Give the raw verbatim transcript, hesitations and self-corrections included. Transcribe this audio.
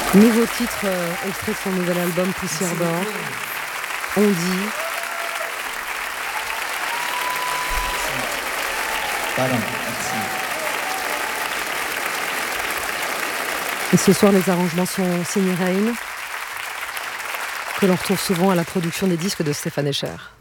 Nouveau titre euh, extrait de son nouvel album Poussière d'or. On dit. Pardon, merci. Et ce soir, les arrangements sont signés Rain, que l'on retrouve souvent à la production des disques de Stéphane Escher.